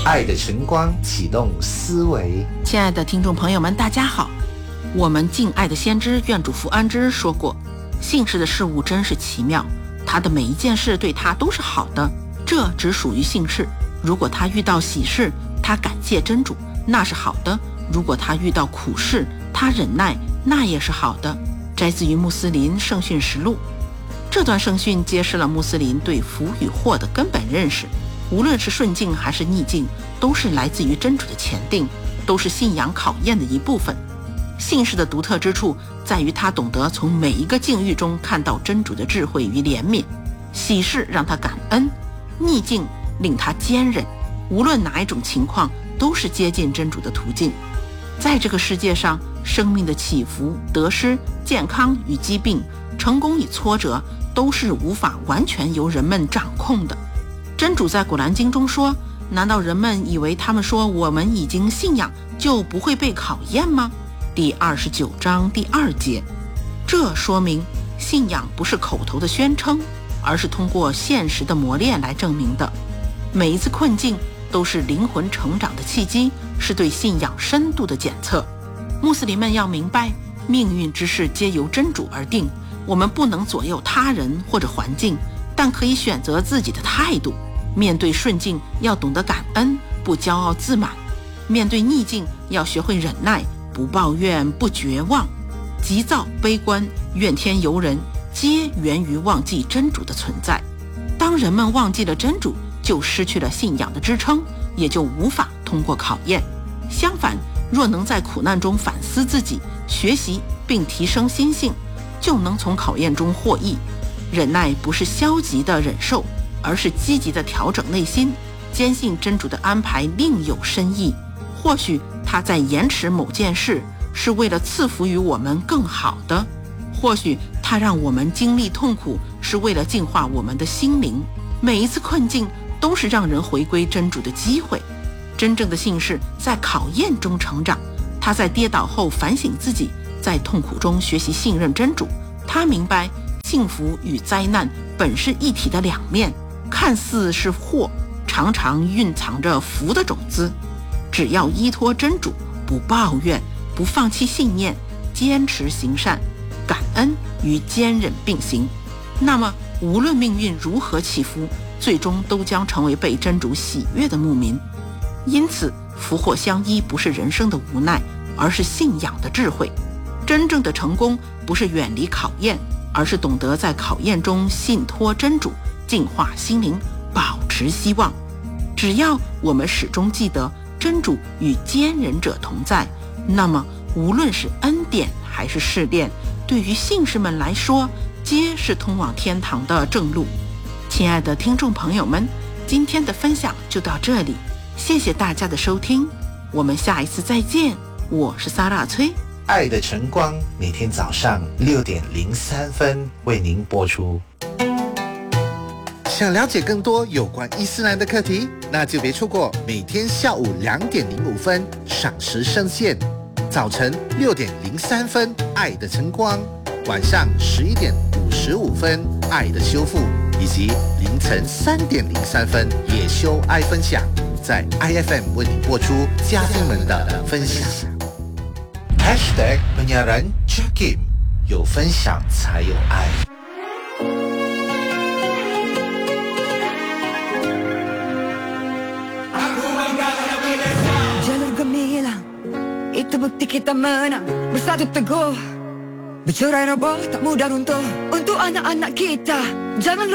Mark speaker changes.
Speaker 1: 爱的晨光启动思维。
Speaker 2: 亲爱的听众朋友们，大家好。我们敬爱的先知愿主福安之说过，信士的事物真是奇妙，他的每一件事对他都是好的，这只属于信士。如果他遇到喜事，他感谢真主，那是好的；如果他遇到苦事，他忍耐，那也是好的。摘自于穆斯林圣训实录。这段圣训揭示了穆斯林对福与祸的根本认识，无论是顺境还是逆境，都是来自于真主的前定，都是信仰考验的一部分。信士的独特之处在于他懂得从每一个境遇中看到真主的智慧与怜悯，喜事让他感恩，逆境令他坚忍，无论哪一种情况都是接近真主的途径。在这个世界上，生命的起伏、得失、健康与疾病、成功与挫折都是无法完全由人们掌控的。真主在古兰经中说，难道人们以为他们说我们已经信仰就不会被考验吗？第29章第2节。这说明信仰不是口头的宣称，而是通过现实的磨练来证明的。每一次困境都是灵魂成长的契机，是对信仰深度的检测。穆斯林们要明白，命运之事皆由真主而定，我们不能左右他人或者环境，但可以选择自己的态度。面对顺境要懂得感恩，不骄傲自满；面对逆境要学会忍耐，不抱怨，不绝望。急躁、悲观、怨天尤人，皆源于忘记真主的存在。当人们忘记了真主，就失去了信仰的支撑，也就无法通过考验。相反，若能在苦难中反思自己，学习并提升心性，就能从考验中获益。忍耐不是消极的忍受，而是积极的调整内心，坚信真主的安排另有深意。或许他在延迟某件事，是为了赐福于我们更好的；或许他让我们经历痛苦，是为了净化我们的心灵。每一次困境都是让人回归真主的机会。真正的信士在考验中成长，他在跌倒后反省自己，在痛苦中学习信任真主。他明白幸福与灾难本是一体的两面，看似是祸，常常蕴藏着福的种子。只要依托真主，不抱怨，不放弃信念，坚持行善，感恩与坚忍并行，那么无论命运如何起伏，最终都将成为被真主喜悦的牧民。因此，福祸相依不是人生的无奈，而是信仰的智慧。真正的成功不是远离考验，而是懂得在考验中信托真主，净化心灵，保持希望。只要我们始终记得真主与坚忍者同在，那么无论是恩典还是试炼，对于信士们来说，皆是通往天堂的正路。亲爱的听众朋友们，今天的分享就到这里，谢谢大家的收听，我们下一次再见。我是撒拉崔。
Speaker 1: 爱的晨光每天早上6:03为您播出。想了解更多有关伊斯兰的课题，那就别错过每天下午2:05赏时圣线，早晨6:03爱的晨光，晚上11:55爱的修复，以及凌晨3:03也修爱分享，在 IFM 为你播出家庭们的分享。#penyiaran Jakim， 有分享才有爱。
Speaker 3: Jalur gemilang, itu bukti kita menang, bersatu teguh. Bercerai roboh tak mudah runtuh, untuk anak-anak kita. Jangan lupa